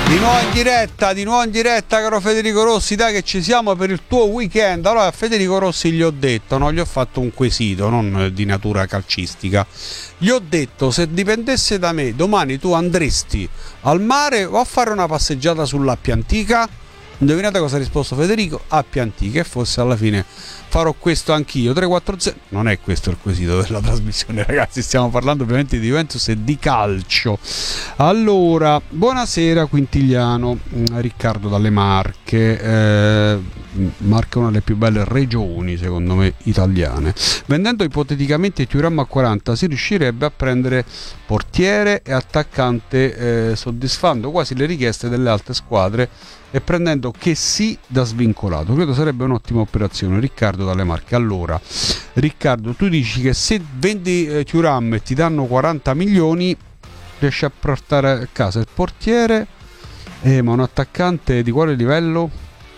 Di nuovo in diretta, caro Federico Rossi, dai che ci siamo per il tuo weekend. Allora a Federico Rossi gli ho detto, no, gli ho fatto un quesito, non di natura calcistica. Gli ho detto, se dipendesse da me, domani tu andresti al mare o a fare una passeggiata sull'Appia Antica? Indovinate cosa ha risposto Federico? Appia Antica, e forse alla fine farò questo anch'io. 340. Non è questo il quesito della trasmissione, ragazzi, stiamo parlando ovviamente di Juventus e di calcio. Allora, buonasera Quintigliano, Riccardo dalle Marche. Marche è una delle più belle regioni secondo me italiane. Vendendo ipoteticamente Thuram a 40 si riuscirebbe a prendere portiere e attaccante, soddisfando quasi le richieste delle altre squadre e prendendo che sì da svincolato. Credo sarebbe un'ottima operazione. Riccardo dalle Marche. Allora Riccardo, tu dici che se vendi Thuram e ti danno 40 milioni riesci a portare a casa il portiere, ma un attaccante di quale livello?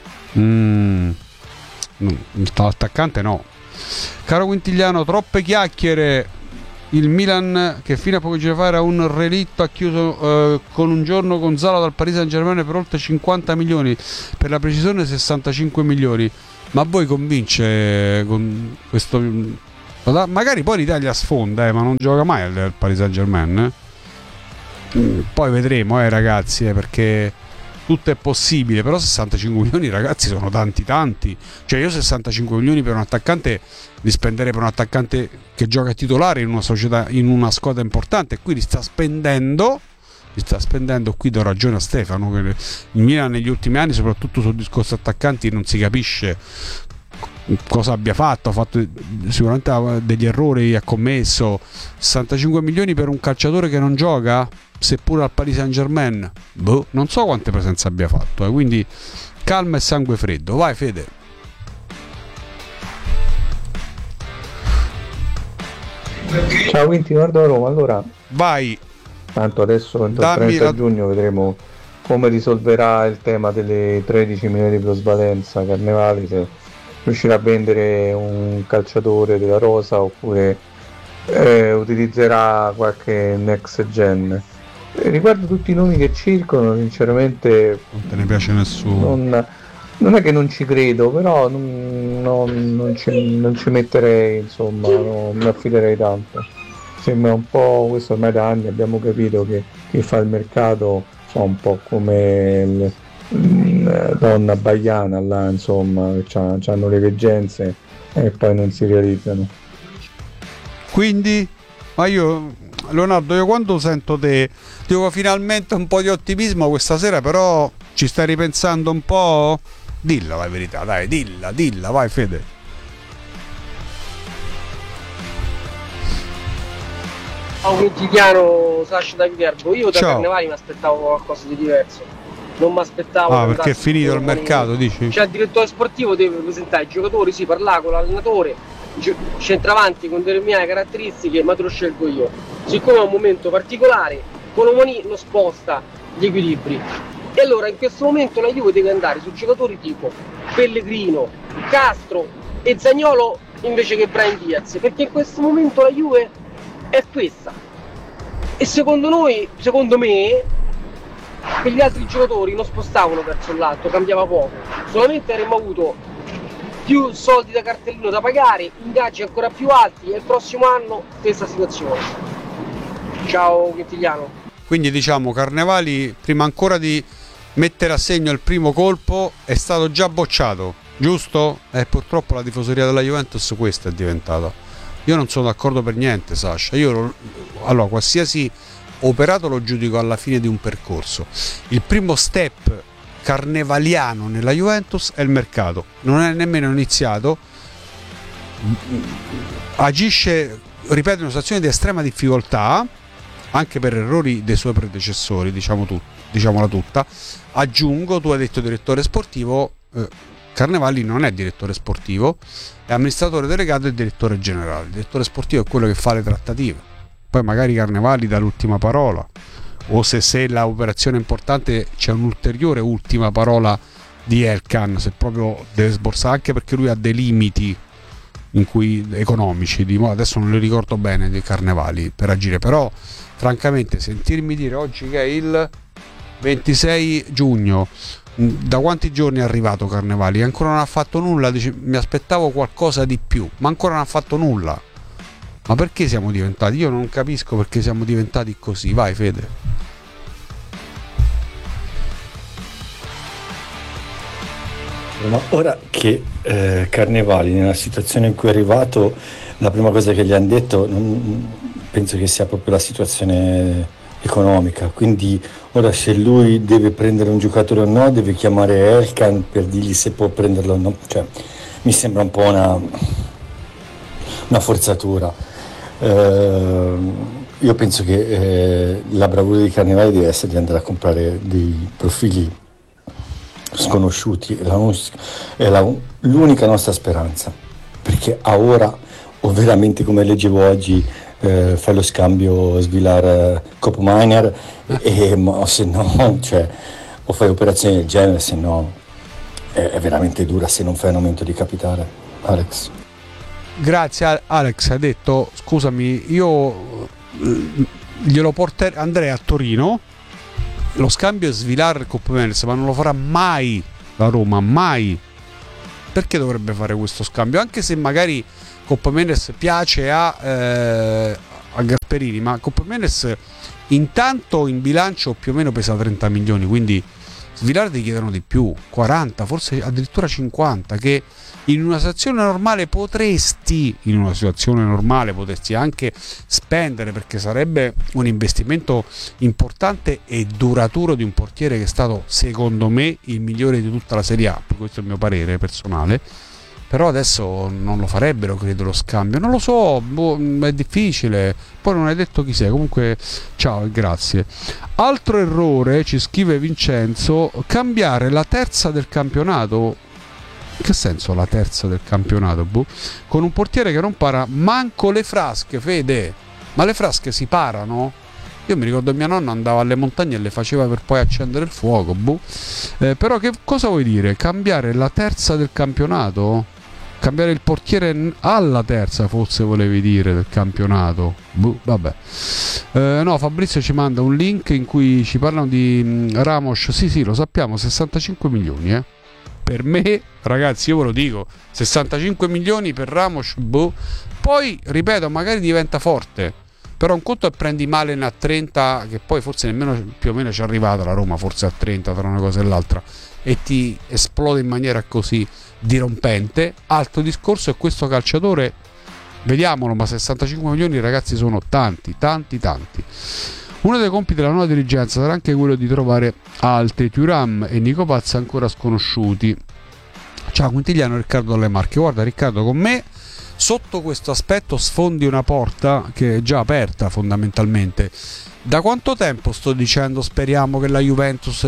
L'attaccante no. Caro Quintigliano, troppe chiacchiere. Il Milan, che fino a poco giorni fa era un relitto, ha chiuso con un giorno Gonzalo dal Paris Saint-Germain per oltre 50 milioni, per la precisione 65 milioni. Ma voi convince con questo? Magari poi l'Italia sfonda, ma non gioca mai al Paris Saint-Germain. Poi vedremo, ragazzi, perché tutto è possibile, però 65 milioni, ragazzi, sono tanti. Cioè io 65 milioni per un attaccante li spenderei per un attaccante che gioca titolare in una società, in una squadra importante, e qui li sta spendendo. Qui do ragione a Stefano, che il Milan negli ultimi anni, soprattutto sul discorso attaccanti, non si capisce cosa abbia fatto. Ha fatto sicuramente degli errori, ha commesso. 65 milioni per un calciatore che non gioca, seppure al Paris Saint-Germain, non so quante presenze abbia fatto, quindi calma e sangue freddo. Vai Fede. Ciao Quinti, guardo Roma. Allora vai. Tanto adesso entro il 30 giugno vedremo come risolverà il tema delle 13 milioni di plusvalenza Carnevali, se riuscirà a vendere un calciatore della rosa oppure utilizzerà qualche next gen. Riguardo tutti i nomi che circolano, sinceramente non te ne piace nessuno. Non è che non ci credo, però non ci metterei, insomma, non mi affiderei tanto. Sembra un po', questo ormai da anni abbiamo capito che chi fa il mercato fa un po' come donna baiana là, insomma, hanno le veggenze e poi non si realizzano. Quindi, ma Leonardo, io quando sento te dico finalmente un po' di ottimismo questa sera, però ci stai ripensando un po'? Dilla la verità, dai, dilla, vai Fede. Ciao Quintigliano, Sasha da Viterbo. Io da Carnevali mi aspettavo qualcosa di diverso. Non mi aspettavo. Perché è finito il mercato, dici? Cioè il direttore sportivo deve presentare i giocatori, sì, parlare con l'allenatore, centravanti con determinate caratteristiche, ma te lo scelgo io. Siccome è un momento particolare, Colomani non sposta gli equilibri. E allora in questo momento la Juve deve andare su giocatori tipo Pellegrino, Castro e Zaniolo invece che Brahim Diaz, perché in questo momento la Juve è questa. E secondo me, che gli altri giocatori non spostavano verso l'alto, cambiava poco. Solamente avremmo avuto più soldi da cartellino da pagare, ingaggi ancora più alti, e il prossimo anno stessa situazione. Ciao Quintigliano. Quindi diciamo Carnevali, prima ancora di mettere a segno il primo colpo, è stato già bocciato, giusto? Purtroppo la tifoseria della Juventus questa è diventata. Io non sono d'accordo per niente, Sasha. Allora, qualsiasi operato lo giudico alla fine di un percorso. Il primo step carnevaliano nella Juventus è il mercato, non è nemmeno iniziato, agisce, ripeto, in una situazione di estrema difficoltà anche per errori dei suoi predecessori, diciamola tutta. Aggiungo, tu hai detto direttore sportivo, Carnevali non è direttore sportivo, è amministratore delegato e direttore generale. Il direttore sportivo è quello che fa le trattative, poi magari Carnevali dà l'ultima parola, o se l'operazione è importante c'è un'ulteriore ultima parola di Elkann, se proprio deve sborsare, anche perché lui ha dei limiti economici, adesso non li ricordo bene, dei Carnevali per agire. Però francamente sentirmi dire oggi che è il 26 giugno. Da quanti giorni è arrivato Carnevali? Ancora non ha fatto nulla. Dice, mi aspettavo qualcosa di più, ma ancora non ha fatto nulla. Ma perché siamo diventati? Io non capisco perché siamo diventati così. Vai Fede. Ma ora che Carnevali, nella situazione in cui è arrivato, la prima cosa che gli hanno detto, penso che sia proprio la situazione economica. Quindi ora se lui deve prendere un giocatore o no, deve chiamare Elkan per dirgli se può prenderlo o no. Cioè, mi sembra un po' una forzatura. Io penso che la bravura di Carnevali deve essere di andare a comprare dei profili sconosciuti, è l'unica nostra speranza, perché a ora, o veramente come leggevo oggi, fai lo scambio Svilar Copminer, ma se no, cioè, o fai operazioni del genere, se no è veramente dura se non fai un aumento di capitale. Alex. Grazie Alex, hai detto, scusami, io glielo andrei a Torino. Lo scambio è Svilar Copminer, ma non lo farà mai la Roma, mai. Perché dovrebbe fare questo scambio? Anche se magari Copminer piace a Gasperini, ma Copminer intanto in bilancio più o meno pesa 30 milioni, quindi Svilar ti chiedono di più, 40, forse addirittura 50, che in una situazione normale potresti anche spendere, perché sarebbe un investimento importante e duraturo di un portiere che è stato, secondo me, il migliore di tutta la Serie A. Questo è il mio parere personale. Però adesso non lo farebbero, credo, lo scambio. Non lo so, è difficile. Poi non hai detto chi sei. Comunque, ciao e grazie. Altro errore, ci scrive Vincenzo, cambiare la terza del campionato. Che senso la terza del campionato? Con un portiere che non para manco le frasche, Fede. Ma le frasche si parano? Io mi ricordo mia nonna andava alle montagne e le faceva per poi accendere il fuoco. Però che cosa vuoi dire? Cambiare la terza del campionato? Cambiare il portiere alla terza, forse volevi dire, del campionato. Vabbè. No, Fabrizio ci manda un link in cui ci parlano di Ramos. Sì, lo sappiamo, 65 milioni, Per me, ragazzi, io ve lo dico, 65 milioni per Ramos, Poi, ripeto, magari diventa forte. Però un conto è prendi Malen a 30, che poi forse nemmeno più o meno ci è arrivata la Roma, forse a 30 tra una cosa e l'altra, e ti esplode in maniera così dirompente. Altro discorso è questo calciatore, vediamolo, ma 65 milioni, ragazzi, sono tanti. Uno dei compiti della nuova dirigenza sarà anche quello di trovare altri Thuram e Nico Paz ancora sconosciuti. Ciao Quintigliano, Riccardo dalle Marche. Guarda Riccardo, con me sotto questo aspetto sfondi una porta che è già aperta fondamentalmente. Da quanto tempo sto dicendo speriamo che la Juventus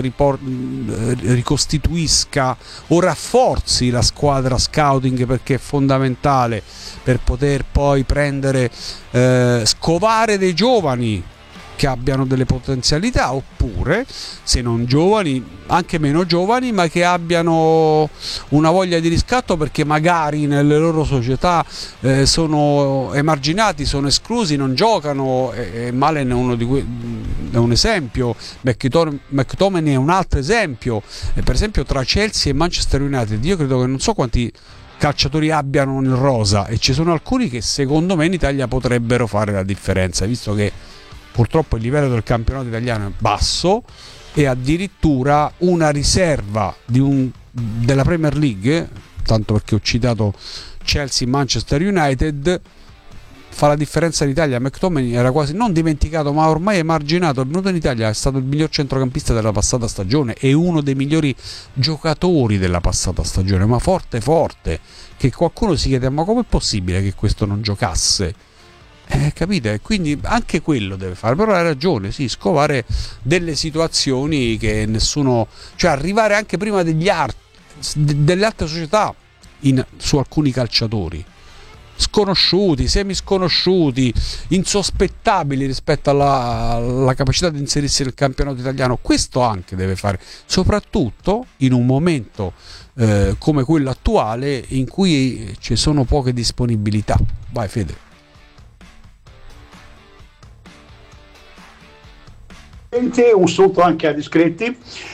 ricostituisca o rafforzi la squadra scouting, perché è fondamentale per poter poi prendere, scovare dei giovani che abbiano delle potenzialità, oppure se non giovani, anche meno giovani, ma che abbiano una voglia di riscatto perché magari nelle loro società sono emarginati, sono esclusi, non giocano. Malen è uno è un esempio, McTominay è un altro esempio. Per esempio tra Chelsea e Manchester United io credo che non so quanti calciatori abbiano nel rosa, e ci sono alcuni che secondo me in Italia potrebbero fare la differenza, visto che purtroppo il livello del campionato italiano è basso e addirittura una riserva della Premier League, tanto perché ho citato Chelsea Manchester United, fa la differenza in Italia. McTominay era quasi non dimenticato ma ormai emarginato, è venuto in Italia, è stato il miglior centrocampista della passata stagione e uno dei migliori giocatori della passata stagione, ma forte, che qualcuno si chiede ma com'è possibile che questo non giocasse? Capite? Quindi anche quello deve fare, però hai ragione, sì, scovare delle situazioni che nessuno, cioè arrivare anche prima delle altre società su alcuni calciatori sconosciuti, semisconosciuti, insospettabili rispetto alla capacità di inserirsi nel campionato italiano. Questo anche deve fare, soprattutto in un momento come quello attuale in cui ci sono poche disponibilità. Vai Fede. un saluto anche a Discretti.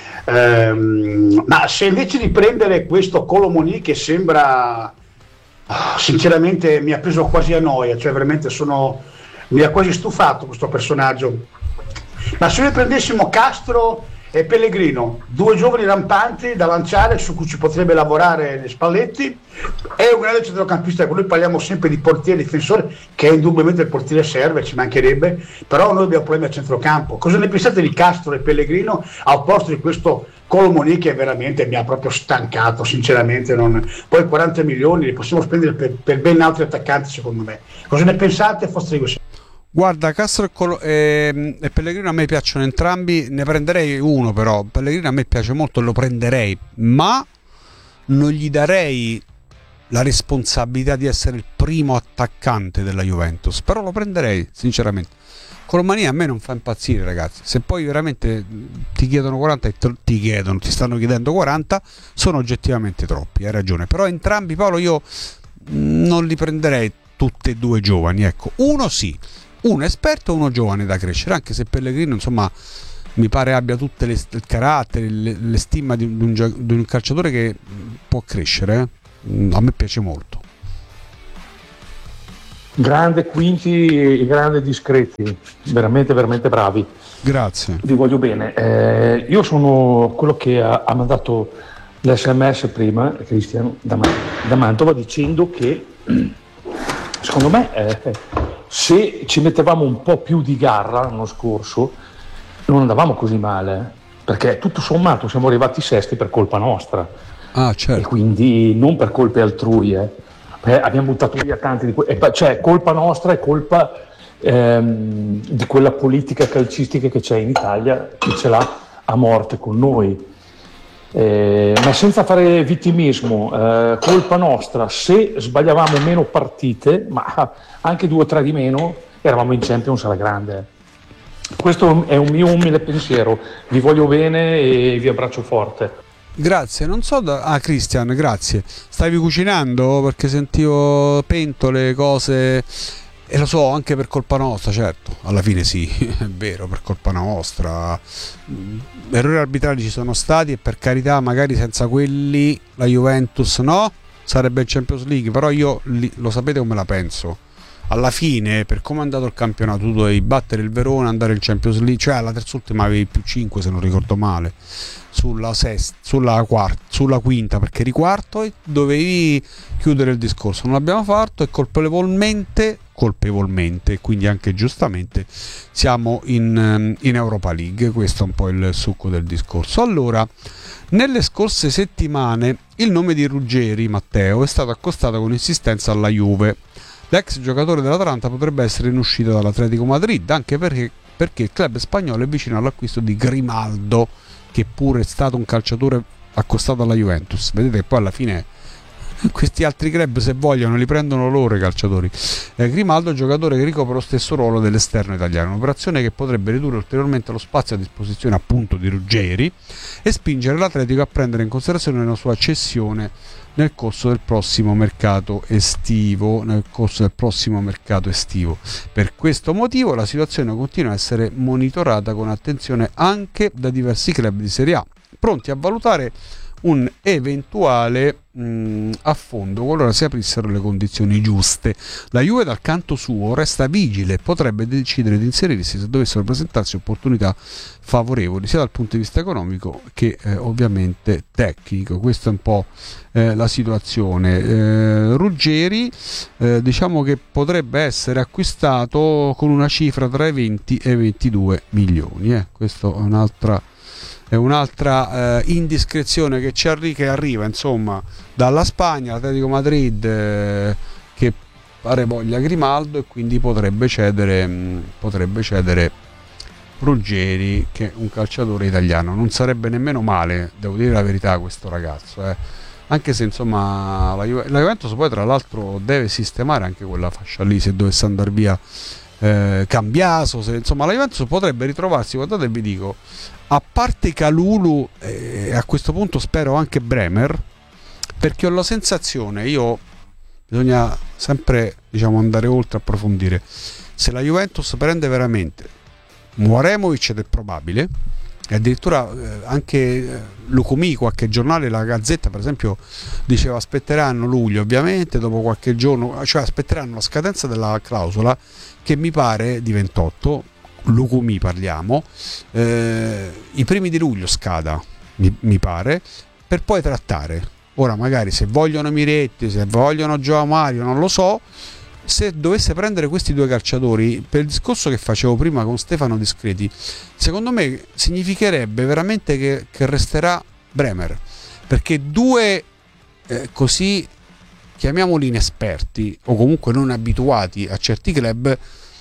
Ma se invece di prendere questo Colomoni che sembra, sinceramente mi ha preso quasi a noia, cioè veramente mi ha quasi stufato questo personaggio, ma se noi prendessimo Castro e Pellegrino, due giovani rampanti da lanciare su cui ci potrebbe lavorare Spalletti, è un grande centrocampista. Noi parliamo sempre di portiere difensore, che indubbiamente il portiere serve, ci mancherebbe, però noi abbiamo problemi a centrocampo. Cosa ne pensate di Castro e Pellegrino al posto di questo Colomoni che veramente mi ha proprio stancato, sinceramente? Poi 40 milioni li possiamo spendere per ben altri attaccanti, secondo me. Cosa ne pensate, Fostrigo? Guarda, Castro e Pellegrino a me piacciono entrambi, ne prenderei uno però. Pellegrino a me piace molto, lo prenderei, ma non gli darei la responsabilità di essere il primo attaccante della Juventus, però lo prenderei sinceramente. Colomani a me non fa impazzire, ragazzi. Se poi veramente ti chiedono 40 e ti stanno chiedendo 40, sono oggettivamente troppi, hai ragione. Però entrambi, Paolo, io non li prenderei tutti e due giovani, ecco. Uno sì, uno esperto e uno giovane da crescere, anche se Pellegrino insomma mi pare abbia tutte il carattere, le stima di un calciatore che può crescere, a me piace molto. Grande Quinti e grande Discretti, veramente veramente bravi, grazie, vi voglio bene. Io sono quello che ha mandato l'SMS prima, Cristian da Mantova, dicendo che secondo me se ci mettevamo un po' più di garra l'anno scorso non andavamo così male, perché tutto sommato siamo arrivati sesti per colpa nostra, certo. E quindi non per colpe altrui, abbiamo buttato via tanti cioè colpa nostra e colpa di quella politica calcistica che c'è in Italia, che ce l'ha a morte con noi, ma senza fare vittimismo. Colpa nostra se sbagliavamo meno partite, ma anche 2 o 3 di meno, eravamo in Champions alla grande. Questo è un mio umile pensiero, vi voglio bene e vi abbraccio forte. Grazie, non so Cristian, grazie. Stavi cucinando? Perché sentivo pentole, cose, e lo so, anche per colpa nostra, certo. Alla fine sì, è vero, per colpa nostra. Errori arbitrali ci sono stati e per carità, magari senza quelli la Juventus no, sarebbe in Champions League, però io lo sapete come la penso. Alla fine, per come è andato il campionato, tu dovevi battere il Verona, andare in Champions League, cioè alla terz'ultima avevi più 5 se non ricordo male, sulla quinta, perché eri quarto e dovevi chiudere il discorso. Non l'abbiamo fatto e colpevolmente, quindi anche giustamente, siamo in Europa League. Questo è un po' il succo del discorso. Allora, nelle scorse settimane il nome di Ruggeri, Matteo, è stato accostato con insistenza alla Juve. L'ex giocatore dell'Atalanta potrebbe essere in uscita dall'Atletico Madrid, anche perché il club spagnolo è vicino all'acquisto di Grimaldo, che pure è stato un calciatore accostato alla Juventus. Vedete che poi alla fine questi altri club, se vogliono, li prendono loro i calciatori. Grimaldo, giocatore che ricopre lo stesso ruolo dell'esterno italiano, un'operazione che potrebbe ridurre ulteriormente lo spazio a disposizione appunto di Ruggeri e spingere l'Atletico a prendere in considerazione una sua cessione nel corso del prossimo mercato estivo. Per questo motivo la situazione continua a essere monitorata con attenzione anche da diversi club di Serie A, pronti a valutare un eventuale affondo qualora si aprissero le condizioni giuste. La Juve dal canto suo resta vigile e potrebbe decidere di inserirsi se dovessero presentarsi opportunità favorevoli sia dal punto di vista economico che ovviamente tecnico. Questa è un po' la situazione. Ruggeri diciamo che potrebbe essere acquistato con una cifra tra i 20 e i 22 milioni. Questa è un'altra indiscrezione che arriva insomma dalla Spagna. L'Atletico Madrid che pare voglia Grimaldo e quindi potrebbe cedere Ruggeri, che è un calciatore italiano. Non sarebbe nemmeno male, devo dire la verità, questo ragazzo, anche se insomma la Juventus poi tra l'altro deve sistemare anche quella fascia lì se dovesse andare via Cambiaso, insomma la Juventus potrebbe ritrovarsi, guardate, vi dico, a parte Kalulu e a questo punto spero anche Bremer, perché ho la sensazione, bisogna sempre andare oltre, approfondire, se la Juventus prende veramente Muraremovic ed è probabile, e addirittura anche Lucumi, qualche giornale, la Gazzetta per esempio, diceva aspetteranno luglio, ovviamente dopo qualche giorno, cioè aspetteranno la scadenza della clausola, che mi pare di 28, Lucumi parliamo, i primi di luglio scada, mi pare, per poi trattare. Ora magari se vogliono Miretti, se vogliono Joao Mario, non lo so. Se dovesse prendere questi due calciatori, per il discorso che facevo prima con Stefano Discreti, secondo me significherebbe veramente che resterà Bremer, perché due così, chiamiamoli inesperti o comunque non abituati a certi club,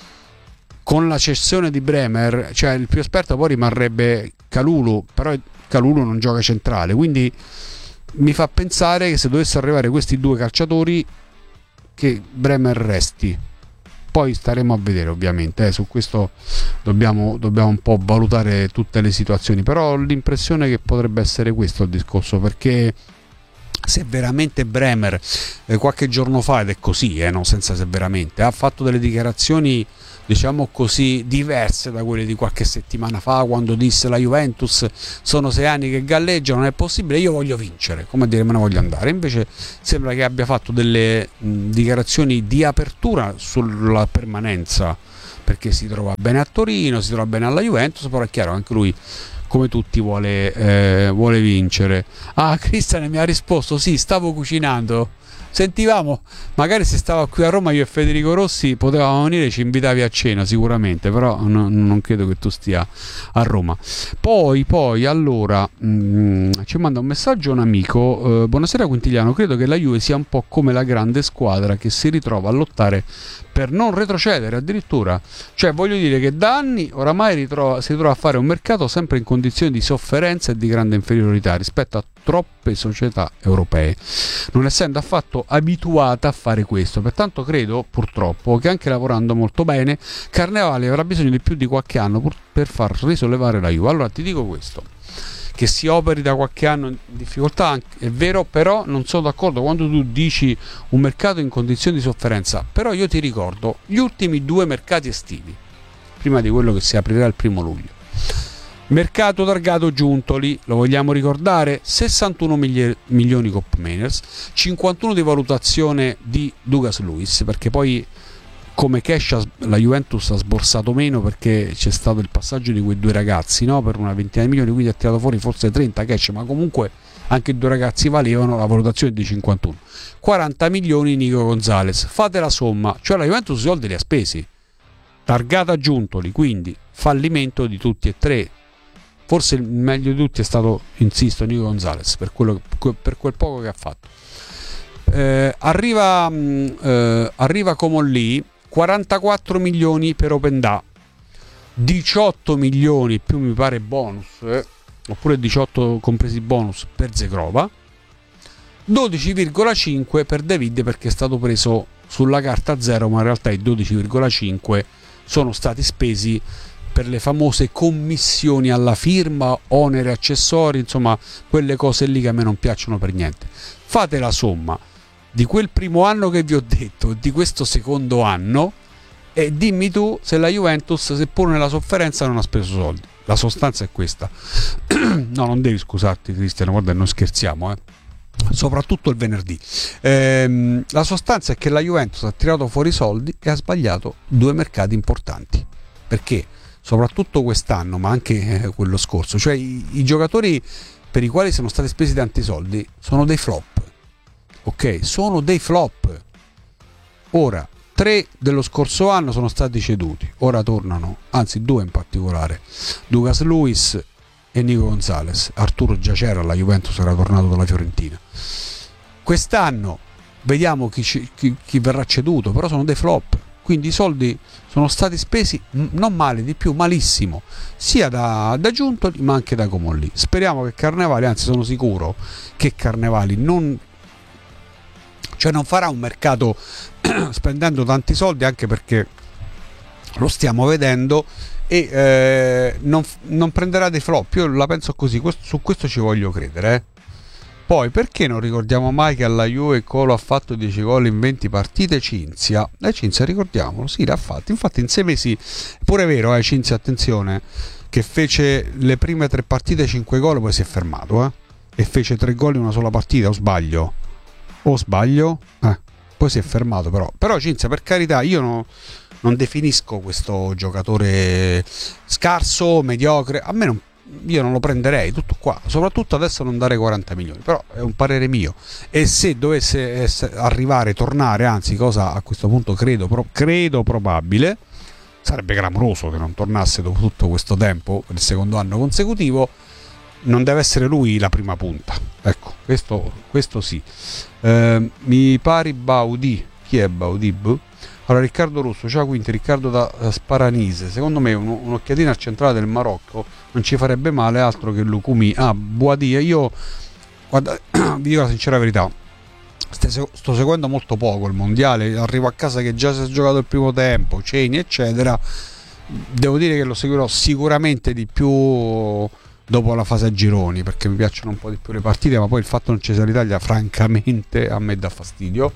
con la cessione di Bremer, cioè il più esperto poi rimarrebbe Kalulu, però Kalulu non gioca centrale, quindi mi fa pensare che se dovesse arrivare questi due calciatori, che Bremer resti. Poi staremo a vedere, ovviamente, su questo dobbiamo un po' valutare tutte le situazioni, però ho l'impressione che potrebbe essere questo il discorso, perché se veramente Bremer qualche giorno fa, ed è così, no, senza se veramente, ha fatto delle dichiarazioni, diciamo così, diverse da quelle di qualche settimana fa, quando disse la Juventus sono 6 anni che galleggia, non è possibile, io voglio vincere, come a dire me ne voglio andare. Invece sembra che abbia fatto delle dichiarazioni di apertura sulla permanenza, perché si trova bene a Torino, si trova bene alla Juventus, però è chiaro anche lui, come tutti, vuole vincere. Cristian mi ha risposto: sì, stavo cucinando. Sentivamo, magari se stava qui a Roma io e Federico Rossi potevamo venire, ci invitavi a cena sicuramente, però non credo che tu stia a Roma. Poi allora ci manda un messaggio un amico: buonasera Quintiliano, credo che la Juve sia un po' come la grande squadra che si ritrova a lottare per non retrocedere addirittura, cioè voglio dire che da anni oramai si ritrova a fare un mercato sempre in condizioni di sofferenza e di grande inferiorità rispetto a troppe società europee, non essendo affatto abituata a fare questo. Pertanto credo purtroppo che anche lavorando molto bene Carnevali avrà bisogno di più di qualche anno per far risollevare la Juve. Allora ti dico questo, che si operi da qualche anno in difficoltà è vero, però non sono d'accordo quando tu dici un mercato in condizioni di sofferenza. Però io ti ricordo gli ultimi 2 mercati estivi prima di quello che si aprirà il 1° luglio. Mercato targato Giuntoli, lo vogliamo ricordare? 61 milioni Cop Mainers, 51 di valutazione di Douglas Luiz, perché poi come cash la Juventus ha sborsato meno perché c'è stato il passaggio di quei 2 ragazzi, no? Per una ventina di milioni, quindi ha tirato fuori forse 30 cash, ma comunque anche i 2 ragazzi valevano, la valutazione di 51. 40 milioni Nico Gonzalez, fate la somma, cioè la Juventus i soldi li ha spesi. Targata Giuntoli, quindi fallimento di tutti e 3. Forse il meglio di tutti è stato, insisto, Nico Gonzalez per quel poco che ha fatto. Arriva Comolli, 44 milioni per Openda, 18 milioni più mi pare bonus, oppure 18 compresi bonus per Zegrova, 12,5 per David perché è stato preso sulla carta 0, ma in realtà i 12,5 sono stati spesi per le famose commissioni alla firma, oneri accessori, insomma quelle cose lì che a me non piacciono per niente. Fate la somma di quel primo anno che vi ho detto, di questo secondo anno, e dimmi tu se la Juventus, seppur nella sofferenza, non ha speso soldi. La sostanza è questa. No, non devi scusarti Cristiano, guarda, non scherziamo, soprattutto il venerdì. La sostanza è che la Juventus ha tirato fuori soldi e ha sbagliato 2 mercati importanti. Perché? Soprattutto quest'anno, ma anche quello scorso, cioè i giocatori per i quali sono stati spesi tanti soldi sono dei flop, ok? Sono dei flop. Ora 3 dello scorso anno sono stati ceduti, ora tornano, anzi 2 in particolare, Douglas Luiz e Nico Gonzalez. Arturo già c'era alla Juventus, era tornato dalla Fiorentina. Quest'anno vediamo chi verrà ceduto, però sono dei flop. Quindi i soldi sono stati spesi non male, di più malissimo, sia da Giuntoli ma anche da Comolli. Speriamo che Carnevali, anzi sono sicuro che Carnevali non farà un mercato spendendo tanti soldi, anche perché lo stiamo vedendo, e non prenderà dei flop. Io la penso così, su questo ci voglio credere. Poi perché non ricordiamo mai che alla Juve Colo ha fatto 10 gol in 20 partite? Cinzia, Cinzia ricordiamolo, sì, l'ha fatto, infatti in 6 mesi, pure vero, Cinzia, attenzione, che fece le prime 3 partite 5 gol, poi si è fermato, e fece 3 gol in una sola partita, o sbaglio? Poi si è fermato, però Cinzia, per carità, io non definisco questo giocatore scarso, mediocre, io non lo prenderei, tutto qua, soprattutto adesso non dare 40 milioni, però è un parere mio, e se dovesse arrivare, tornare, anzi, cosa a questo punto credo probabile, sarebbe clamoroso che non tornasse dopo tutto questo tempo, per il secondo anno consecutivo, non deve essere lui la prima punta, ecco, questo sì. Mi pari Baudi, chi è Baudi? Allora, Riccardo Russo, ciao, quindi Riccardo da Sparanise, secondo me un'occhiatina al centrale del Marocco non ci farebbe male, altro che Lukumi. Bouadia, io guarda, vi dico la sincera verità, sto seguendo molto poco il mondiale, arrivo a casa che già si è giocato il primo tempo, Ceni eccetera, devo dire che lo seguirò sicuramente di più dopo la fase a gironi, perché mi piacciono un po' di più le partite, ma poi il fatto non ci sia l'Italia francamente a me dà fastidio.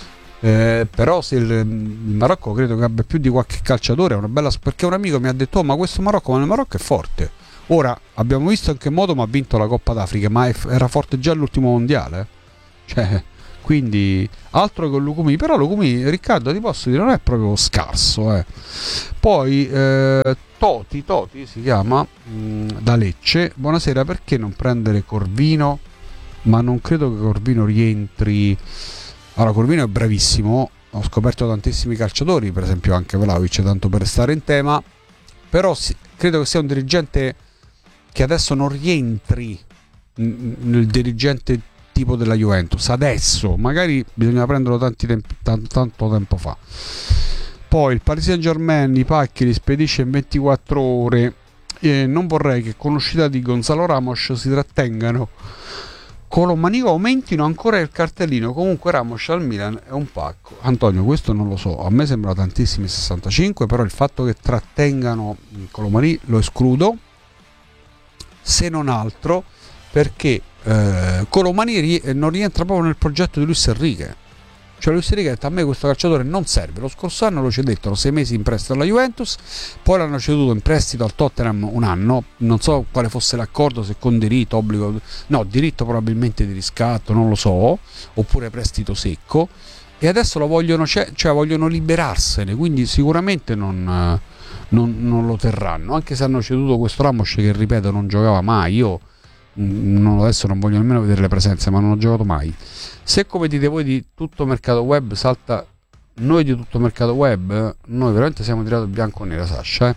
Però se il Marocco credo che abbia più di qualche calciatore, è una bella, perché un amico mi ha detto ma questo Marocco, il Marocco è forte. Ora abbiamo visto in che modo ma ha vinto la Coppa d'Africa, ma era forte già all'ultimo mondiale, cioè, quindi altro che Lukumi, però Lukumi, Riccardo, ti posso dire, non è proprio scarso, Poi Toti si chiama, da Lecce, buonasera, perché non prendere Corvino? Ma non credo che Corvino rientri. Allora, Corvino è bravissimo, ho scoperto tantissimi calciatori, per esempio anche Vlahovic, tanto per restare in tema, però credo che sia un dirigente che adesso non rientri nel dirigente tipo della Juventus, adesso, magari bisogna prenderlo tanto tempo fa. Poi il Paris Saint-Germain i pacchi li spedisce in 24 ore e non vorrei che con l'uscita di Gonzalo Ramos si trattengano con lo manico, aumentino ancora il cartellino. Comunque Ramos al Milan è un pacco. Antonio, questo non lo so, a me sembra tantissimi 65, però il fatto che trattengano Colomani lo escludo, se non altro perché Colomani non rientra proprio nel progetto di Luis Enrique. Cioè Luis Enrique ha detto: a me questo calciatore non serve. Lo scorso anno lo cedettero 6 mesi in prestito alla Juventus, poi l'hanno ceduto in prestito al Tottenham un anno, non so quale fosse l'accordo, se con diritto, obbligo, no, diritto probabilmente di riscatto, non lo so, oppure prestito secco, e adesso lo vogliono, vogliono liberarsene, quindi sicuramente non lo terranno, anche se hanno ceduto questo Ramos che, ripeto, non giocava mai. Io adesso non voglio nemmeno vedere le presenze, ma non ho giocato mai. Se, come dite voi, di tutto mercato web salta, noi di tutto mercato web, noi veramente siamo tirati bianco o nera, Sasha,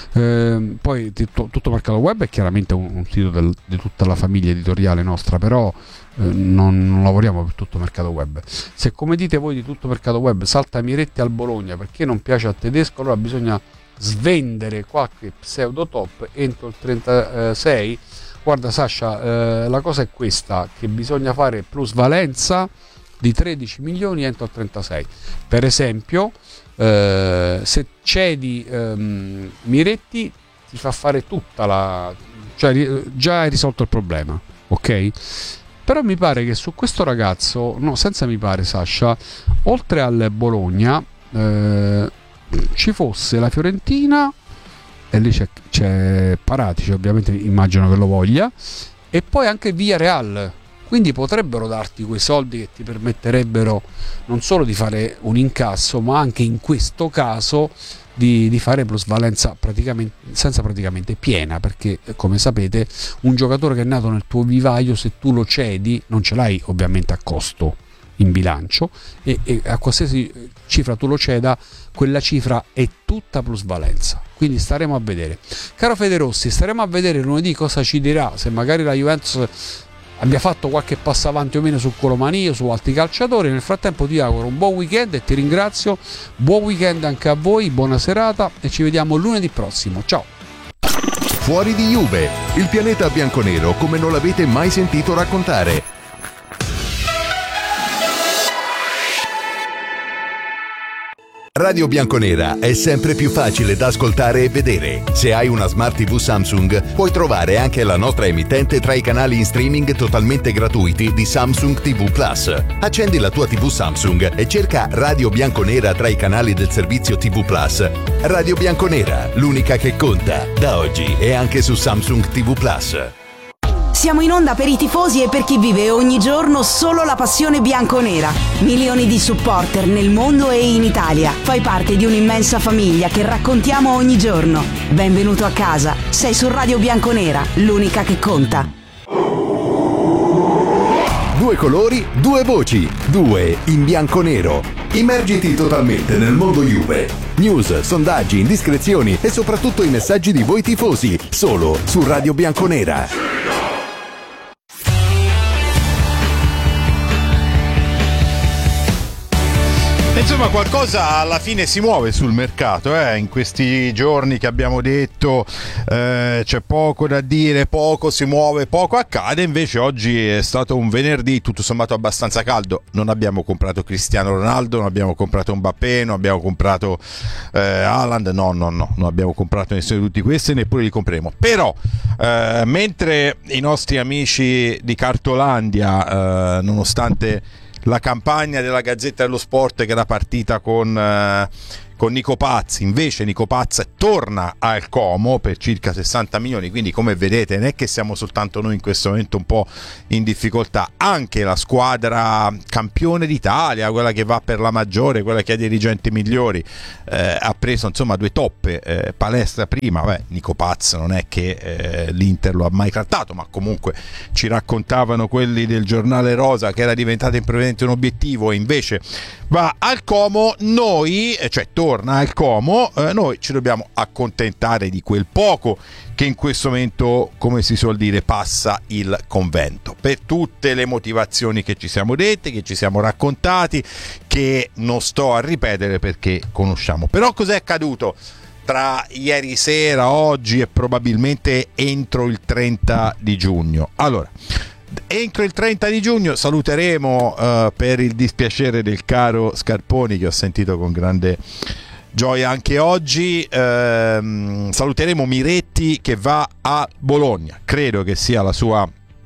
poi tutto mercato web è chiaramente un sito di tutta la famiglia editoriale nostra, però non lavoriamo per tutto mercato web. Se, come dite voi, di tutto mercato web salta Miretti al Bologna perché non piace al tedesco, allora bisogna svendere qualche pseudo top entro il 36. Guarda Sasha, la cosa è questa, che bisogna fare plusvalenza di 13 milioni entro il 36. Per esempio, se cedi Miretti ti fa fare tutta cioè già hai risolto il problema, ok? Però mi pare che su questo ragazzo, no, senza mi pare Sasha, oltre al Bologna ci fosse la Fiorentina, e lì c'è Paratici, ovviamente immagino che lo voglia, e poi anche Villarreal, quindi potrebbero darti quei soldi che ti permetterebbero non solo di fare un incasso, ma anche in questo caso di fare plusvalenza praticamente piena, perché come sapete un giocatore che è nato nel tuo vivaio, se tu lo cedi non ce l'hai ovviamente a costo in bilancio, e a qualsiasi cifra tu lo ceda, quella cifra è tutta plusvalenza. Quindi staremo a vedere. Caro Fede Rossi, staremo a vedere lunedì cosa ci dirà, se magari la Juventus abbia fatto qualche passo avanti o meno su Colomani o su altri calciatori. Nel frattempo ti auguro un buon weekend e ti ringrazio. Buon weekend anche a voi, buona serata e ci vediamo lunedì prossimo. Ciao. Fuori di Juve, il pianeta bianconero come non l'avete mai sentito raccontare. Radio Bianconera è sempre più facile da ascoltare e vedere. Se hai una Smart TV Samsung, puoi trovare anche la nostra emittente tra i canali in streaming totalmente gratuiti di Samsung TV Plus. Accendi la tua TV Samsung e cerca Radio Bianconera tra i canali del servizio TV Plus. Radio Bianconera, l'unica che conta. Da oggi è anche su Samsung TV Plus. Siamo in onda per i tifosi e per chi vive ogni giorno solo la passione bianconera. Milioni di supporter nel mondo e in Italia. Fai parte di un'immensa famiglia che raccontiamo ogni giorno. Benvenuto a casa. Sei su Radio Bianconera, l'unica che conta. Due colori, due voci, due in bianco-nero. Immergiti totalmente nel mondo Juve. News, sondaggi, indiscrezioni e soprattutto i messaggi di voi tifosi, solo su Radio Bianconera. Insomma, qualcosa alla fine si muove sul mercato, in questi giorni che abbiamo detto c'è poco da dire, poco si muove, poco accade. Invece oggi è stato un venerdì tutto sommato abbastanza caldo. Non abbiamo comprato Cristiano Ronaldo, non abbiamo comprato Mbappé, non abbiamo comprato Haaland, no, non abbiamo comprato nessuno di tutti questi, neppure li compreremo. Però mentre i nostri amici di Cartolandia, nonostante la campagna della Gazzetta dello Sport che era partita con Nico Pazzi, invece Nico Pazzi torna al Como per circa 60 milioni, quindi come vedete non è che siamo soltanto noi in questo momento un po' in difficoltà, anche la squadra campione d'Italia, quella che va per la maggiore, quella che ha dirigenti migliori, ha preso insomma due toppe, palestra prima, Nico Pazzi non è che l'Inter lo ha mai trattato, ma comunque ci raccontavano quelli del giornale Rosa che era diventato improvvisamente un obiettivo e invece va al Como. Noi, cioè torna al Como, noi ci dobbiamo accontentare di quel poco che in questo momento, come si suol dire, passa il convento, per tutte le motivazioni che ci siamo detti, che ci siamo raccontati, che non sto a ripetere perché conosciamo. Però cos'è accaduto tra ieri sera, oggi e probabilmente entro il 30 di giugno? Allora, entro il 30 di giugno saluteremo, per il dispiacere del caro Scarponi, che ho sentito con grande gioia anche oggi, saluteremo Miretti che va a Bologna. Credo che sia la sua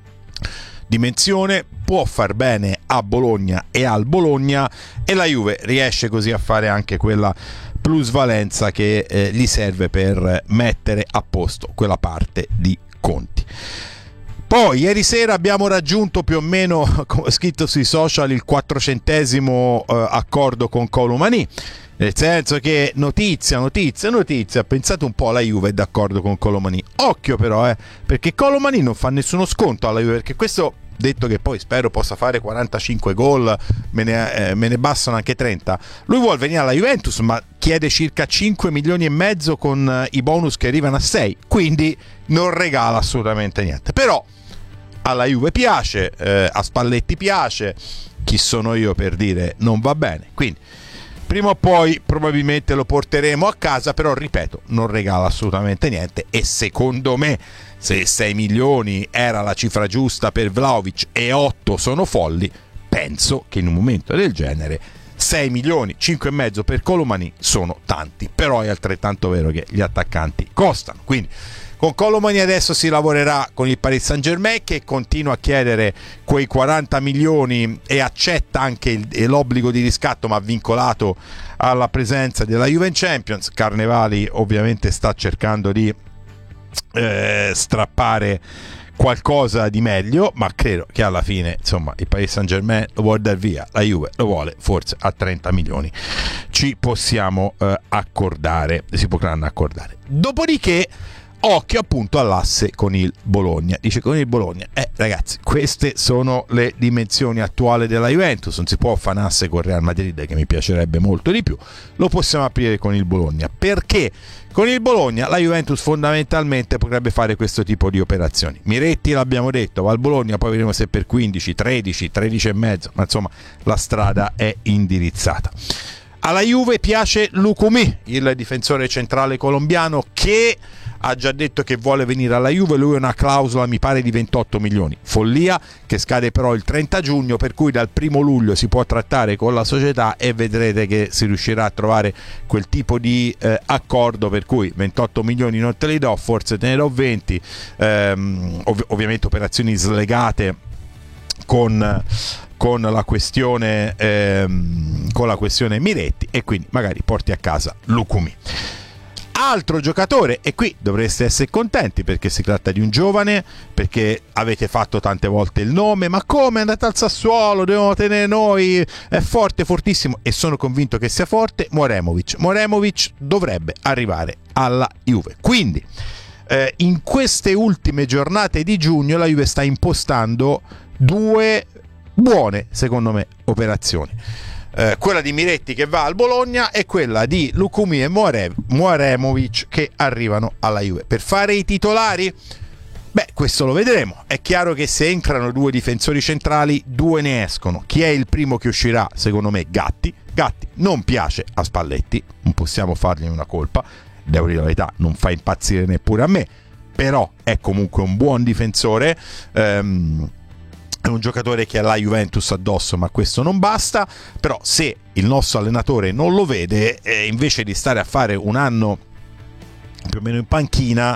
dimensione, può far bene a Bologna e al Bologna, e la Juve riesce così a fare anche quella plusvalenza che gli serve per mettere a posto quella parte di conti. Poi ieri sera abbiamo raggiunto più o meno, come ho scritto sui social, il 400° accordo con Kolo Muani, nel senso che notizia, pensate un po', la Juve è d'accordo con Kolo Muani. Occhio però, perché Kolo Muani non fa nessuno sconto alla Juve, perché questo, detto che poi spero possa fare 45 gol, me ne bastano anche 30, lui vuole venire alla Juventus ma chiede circa 5 milioni e mezzo con i bonus che arrivano a 6, quindi non regala assolutamente niente. Però alla Juve piace, a Spalletti piace, chi sono io per dire non va bene, quindi prima o poi probabilmente lo porteremo a casa, però ripeto, non regala assolutamente niente, e secondo me se 6 milioni era la cifra giusta per Vlahovic e 8 sono folli, penso che in un momento del genere 6 milioni, 5,5 per Kolo Muani sono tanti, però è altrettanto vero che gli attaccanti costano, quindi con Kolo Muani adesso si lavorerà con il Paris Saint-Germain, che continua a chiedere quei 40 milioni e accetta anche l'obbligo di riscatto, ma vincolato alla presenza della Juve in Champions. Carnevali ovviamente sta cercando di strappare qualcosa di meglio, ma credo che alla fine insomma il Paris Saint-Germain lo vuole dar via, la Juve lo vuole forse a 30 milioni, ci possiamo accordare, si potranno accordare. Dopodiché occhio appunto all'asse con il Bologna. Dice con il Bologna, ragazzi, queste sono le dimensioni attuali della Juventus, non si può fare un asse con Real Madrid, che mi piacerebbe molto di più, lo possiamo aprire con il Bologna, perché con il Bologna la Juventus fondamentalmente potrebbe fare questo tipo di operazioni. Miretti, l'abbiamo detto, va al Bologna, poi vedremo se per 15, 13, 13,5, ma insomma la strada è indirizzata. Alla Juve piace Lucumí, il difensore centrale colombiano, che ha già detto che vuole venire alla Juve, lui ha una clausola mi pare di 28 milioni, follia, che scade però il 30 giugno, per cui dal 1 luglio si può trattare con la società e vedrete che si riuscirà a trovare quel tipo di accordo per cui 28 milioni non te li do, forse te ne do 20, ovviamente operazioni slegate con la questione Miretti, e quindi magari porti a casa Lukumi. Altro giocatore, e qui dovreste essere contenti perché si tratta di un giovane, perché avete fatto tante volte il nome, ma come è andato al Sassuolo, dobbiamo tenere noi, è forte, fortissimo, e sono convinto che sia forte. Moremovic dovrebbe arrivare alla Juve, quindi in queste ultime giornate di giugno la Juve sta impostando due buone, secondo me, operazioni. Quella di Miretti che va al Bologna e quella di Lukumi e Moremovic che arrivano alla Juve. Per fare i titolari? Beh, questo lo vedremo. È chiaro che se entrano due difensori centrali, due ne escono. Chi è il primo che uscirà? Secondo me Gatti. Gatti non piace a Spalletti, non possiamo fargli una colpa, devo dire la verità, non fa impazzire neppure a me, però è comunque un buon difensore. È un giocatore che ha la Juventus addosso, ma questo non basta. Però se il nostro allenatore non lo vede, invece di stare a fare un anno più o meno in panchina,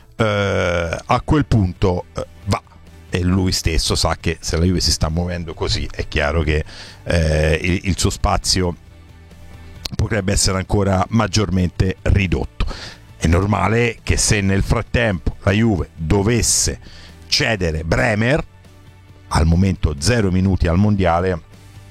a quel punto va. E lui stesso sa che se la Juve si sta muovendo così, è chiaro che il suo spazio potrebbe essere ancora maggiormente ridotto. È normale che se nel frattempo la Juve dovesse cedere Bremer, al momento 0 minuti al mondiale,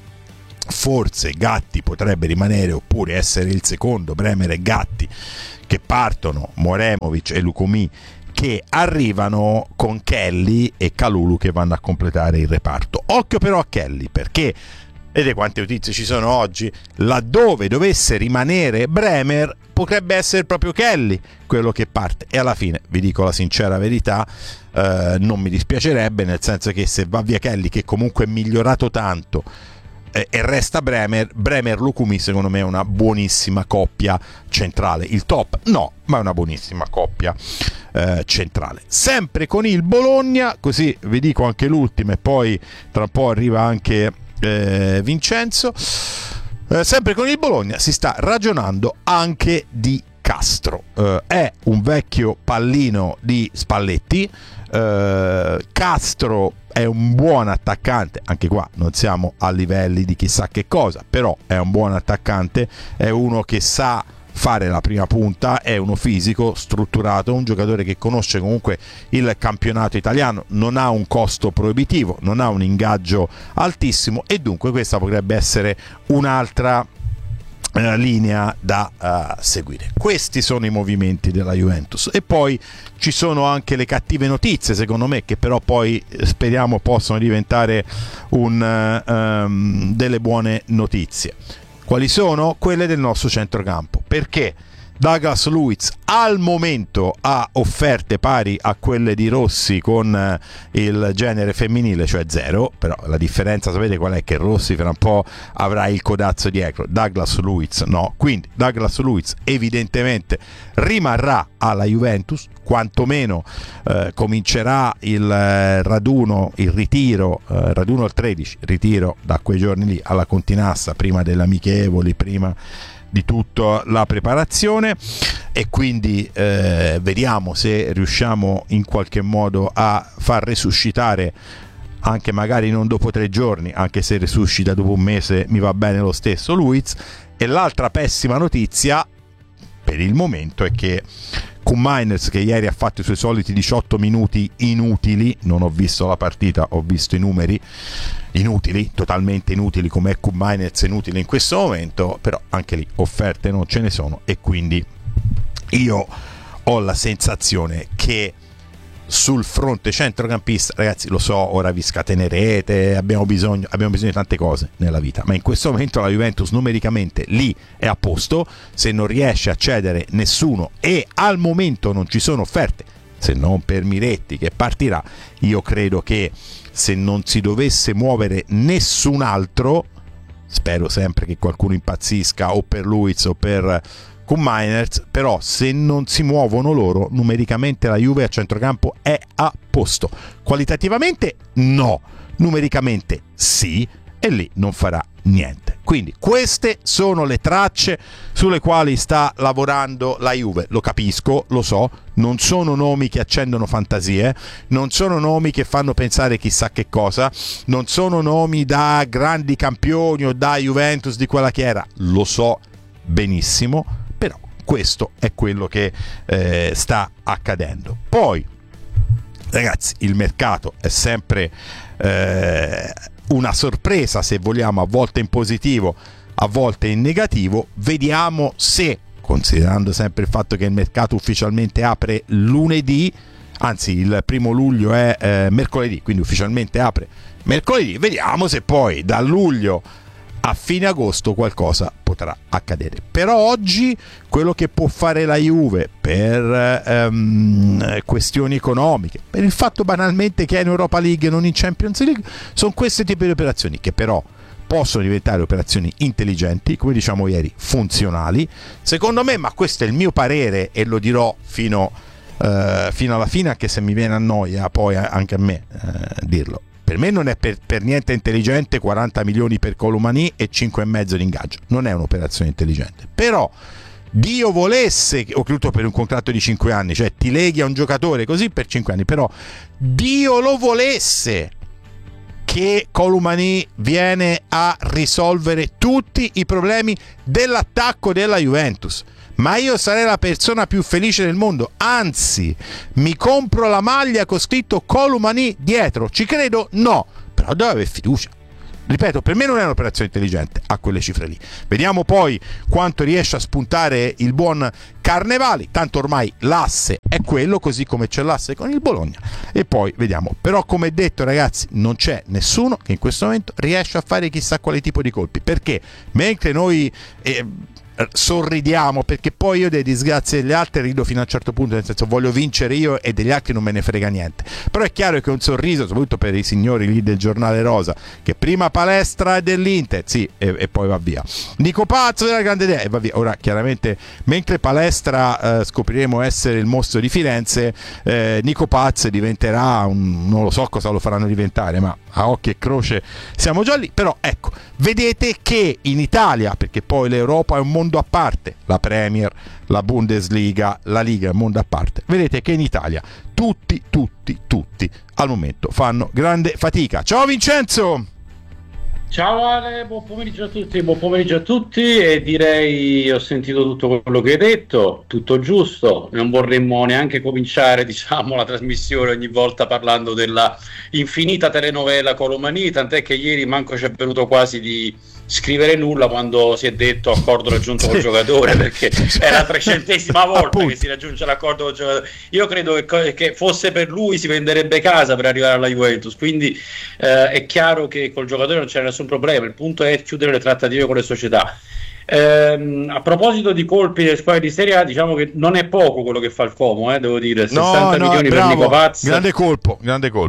forse Gatti potrebbe rimanere, oppure essere il secondo, Bremer e Gatti che partono, Moremovic e Lukumi che arrivano, con Kelly e Kalulu che vanno a completare il reparto. Occhio però a Kelly, perché vedete quante notizie ci sono oggi, laddove dovesse rimanere Bremer potrebbe essere proprio Kelly quello che parte, e alla fine, vi dico la sincera verità, non mi dispiacerebbe, nel senso che se va via Kelly, che comunque è migliorato tanto, e resta Bremer Lukumi, secondo me è una buonissima coppia centrale. Il top no, ma è una buonissima coppia centrale. Sempre con il Bologna, così vi dico anche l'ultima e poi tra un po' arriva anche Vincenzo. Sempre con il Bologna si sta ragionando anche di Castro, è un vecchio pallino di Spalletti. Castro è un buon attaccante, anche qua non siamo a livelli di chissà che cosa, però è un buon attaccante, è uno che sa fare la prima punta, è uno fisico, strutturato, un giocatore che conosce comunque il campionato italiano, non ha un costo proibitivo, non ha un ingaggio altissimo, e dunque questa potrebbe essere un'altra linea da seguire. Questi sono i movimenti della Juventus, e poi ci sono anche le cattive notizie, secondo me, che però poi speriamo possano diventare delle buone notizie. Quali sono? Quelle del nostro centrocampo, perché Douglas Luiz al momento ha offerte pari a quelle di Rossi con il genere femminile, cioè 0, però la differenza sapete qual è? Che Rossi fra un po' avrà il codazzo dietro, Douglas Luiz no, quindi Douglas Luiz evidentemente rimarrà alla Juventus, quantomeno comincerà il raduno, il ritiro, raduno al 13, ritiro da quei giorni lì alla Continassa, prima delle amichevoli, prima di tutta la preparazione, e quindi vediamo se riusciamo in qualche modo a far resuscitare, anche magari non dopo 3 giorni, anche se resuscita dopo un mese mi va bene lo stesso, Luiz. E l'altra pessima notizia per il momento è che Koopmeiners, che ieri ha fatto i suoi soliti 18 minuti inutili, non ho visto la partita, ho visto i numeri, inutili, totalmente inutili, come è Koopmeiners inutile in questo momento, però anche lì offerte non ce ne sono, e quindi io ho la sensazione che sul fronte centrocampista, ragazzi, lo so, ora vi scatenerete, abbiamo bisogno di tante cose nella vita, ma in questo momento la Juventus numericamente lì è a posto. Se non riesce a cedere nessuno e al momento non ci sono offerte, se non per Miretti che partirà, io credo che se non si dovesse muovere nessun altro, spero sempre che qualcuno impazzisca o per Luiz o per con Mainers, però se non si muovono loro, numericamente la Juve a centrocampo è a posto. Qualitativamente no, numericamente sì, e lì non farà niente. Quindi queste sono le tracce sulle quali sta lavorando la Juve. Lo capisco, lo so, non sono nomi che accendono fantasie, non sono nomi che fanno pensare chissà che cosa, non sono nomi da grandi campioni o da Juventus di quella che era, lo so benissimo, però questo è quello che sta accadendo. Poi, ragazzi, il mercato è sempre una sorpresa, se vogliamo, a volte in positivo, a volte in negativo. Vediamo se, considerando sempre il fatto che il mercato ufficialmente apre lunedì, anzi il 1 luglio è mercoledì, quindi ufficialmente apre mercoledì, vediamo se poi da luglio a fine agosto qualcosa potrà accadere. Però oggi quello che può fare la Juve per questioni economiche, per il fatto banalmente che è in Europa League e non in Champions League, sono questi tipi di operazioni che però possono diventare operazioni intelligenti, come diciamo ieri, funzionali, secondo me, ma questo è il mio parere e lo dirò fino alla fine, anche se mi viene a noia poi anche a me dirlo. Per me non è per niente intelligente 40 milioni per Colomani e 5,5 di ingaggio. Non è un'operazione intelligente. Però Dio volesse, oltretutto per un contratto di 5 anni, cioè ti leghi a un giocatore così per 5 anni, però Dio lo volesse che Colomani viene a risolvere tutti i problemi dell'attacco della Juventus. Ma io sarei la persona più felice del mondo, anzi mi compro la maglia con scritto Colomani dietro. Ci credo? No, però devo avere fiducia. Ripeto, per me non è un'operazione intelligente a quelle cifre lì. Vediamo poi quanto riesce a spuntare il buon Carnevali, tanto ormai l'asse è quello, così come c'è l'asse con il Bologna, e poi vediamo. Però come detto, ragazzi, non c'è nessuno che in questo momento riesce a fare chissà quale tipo di colpi, perché mentre noi sorridiamo, perché poi io delle disgrazie delle altre rido fino a un certo punto, nel senso voglio vincere io e degli altri non me ne frega niente, però è chiaro che un sorriso, soprattutto per i signori lì del giornale rosa, che prima palestra dell'Inter, sì, e poi va via Nico Pazzo della grande idea e va via. Ora chiaramente mentre palestra scopriremo essere il mostro di Firenze, Nico Pazzo diventerà non lo so cosa lo faranno diventare, ma a occhio e croce siamo già lì. Però ecco, vedete che in Italia, perché poi l'Europa è un mondo a parte, la Premier, la Bundesliga, la Liga è un mondo a parte, vedete che in Italia tutti al momento fanno grande fatica. Ciao Vincenzo! Ciao Ale, buon pomeriggio a tutti e direi ho sentito tutto quello che hai detto, tutto giusto, non vorremmo neanche cominciare la trasmissione ogni volta parlando della infinita telenovela Colomani, tant'è che ieri manco ci è venuto quasi di scrivere nulla quando si è detto accordo raggiunto col giocatore, perché è la 300ª volta che si raggiunge l'accordo col giocatore. Io credo che fosse per lui si venderebbe casa per arrivare alla Juventus, quindi è chiaro che col giocatore non c'è nessun problema, il punto è chiudere le trattative con le società. A proposito di colpi delle squadre di Serie A, diciamo che non è poco quello che fa il Como, devo dire, 60 milioni per Nico Paz, grande colpo.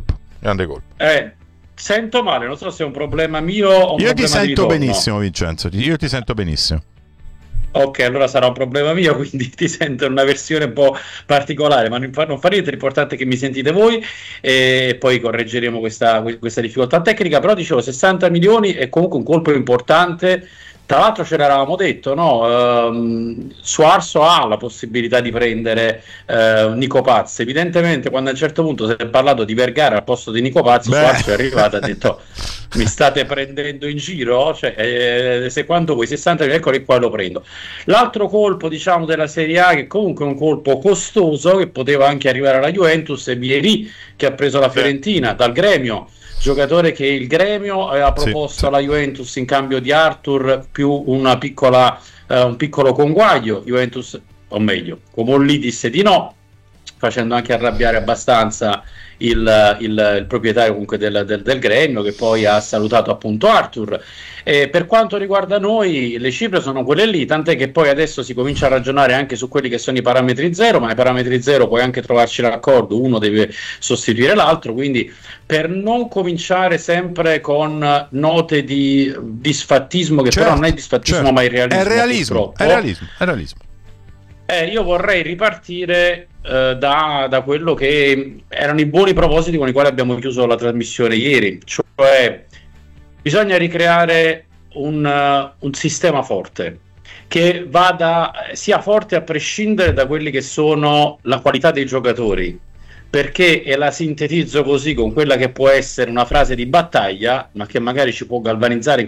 Sento male, non so se è un problema mio o un io problema ti sento di ritorno. Benissimo Vincenzo, io ti sento benissimo. Ok, allora sarà un problema mio, quindi ti sento in una versione un po' particolare, ma non fa niente, l'importante è che mi sentite voi e poi correggeremo questa difficoltà tecnica. Però dicevo, 60 milioni è comunque un colpo importante. Tra l'altro ce l'eravamo detto, no? Suarso ha la possibilità di prendere Nico Paz. Evidentemente quando a un certo punto si è parlato di Vergara al posto di Nico Paz, Suarso è arrivato e ha detto mi state prendendo in giro? Cioè, se quanto voi 60 milioni, eccoli qua, lo prendo. L'altro colpo della Serie A, che comunque è un colpo costoso, che poteva anche arrivare alla Juventus, è Vieri, che ha preso la Fiorentina dal Gremio, giocatore che il Gremio aveva proposto alla Juventus in cambio di Arthur più un piccolo conguaglio. Juventus, o meglio, Comolli disse di no, facendo anche arrabbiare abbastanza il proprietario comunque del Gremio, che poi ha salutato appunto Arthur. Per quanto riguarda noi, le cifre sono quelle lì, tant'è che poi adesso si comincia a ragionare anche su quelli che sono i parametri zero, ma nei parametri zero puoi anche trovarci l'accordo, uno deve sostituire l'altro, quindi per non cominciare sempre con note di disfattismo, che però non è disfattismo ma è realismo. È realismo. Io vorrei ripartire da quello che erano i buoni propositi con i quali abbiamo chiuso la trasmissione ieri, cioè bisogna ricreare un sistema forte che sia forte a prescindere da quelli che sono la qualità dei giocatori, perché, e la sintetizzo così con quella che può essere una frase di battaglia, ma che magari ci può galvanizzare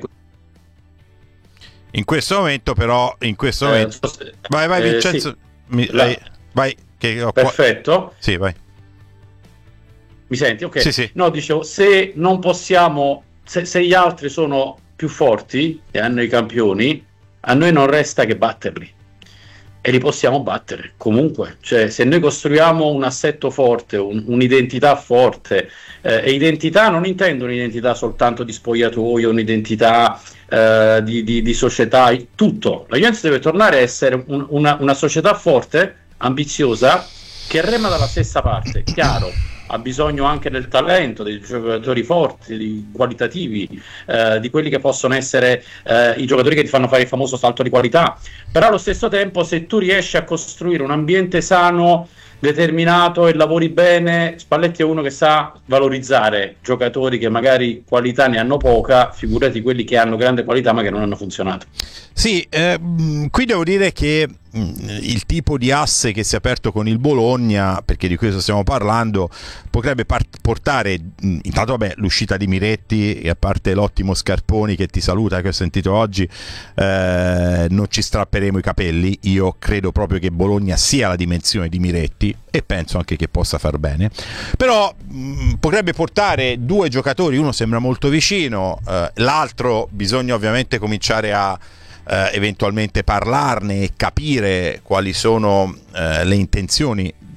in questo momento, però vai Vincenzo, sì. vai che ho perfetto. Sì, vai. Mi senti? Ok. Sì. No, dicevo, se non possiamo, se gli altri sono più forti e hanno i campioni, a noi non resta che batterli, e li possiamo battere comunque. Cioè, se noi costruiamo un assetto forte, un'identità forte, e identità non intendo un'identità soltanto di spogliatoio, un'identità di società, tutto. La Juventus deve tornare a essere una società forte, ambiziosa, che rema dalla stessa parte. Chiaro, ha bisogno anche del talento, dei giocatori forti, qualitativi, di quelli che possono essere i giocatori che ti fanno fare il famoso salto di qualità. Però allo stesso tempo, se tu riesci a costruire un ambiente sano, determinato, e lavori bene, Spalletti è uno che sa valorizzare giocatori che magari qualità ne hanno poca, figurati quelli che hanno grande qualità ma che non hanno funzionato. Sì, qui devo dire che il tipo di asse che si è aperto con il Bologna, perché di questo stiamo parlando, potrebbe portare intanto l'uscita di Miretti, e a parte l'ottimo Scarponi che ti saluta, che ho sentito oggi, non ci strapperemo i capelli. Io credo proprio che Bologna sia la dimensione di Miretti e penso anche che possa far bene, però potrebbe portare due giocatori, uno sembra molto vicino, l'altro bisogna ovviamente cominciare a eventualmente parlarne e capire quali sono le intenzioni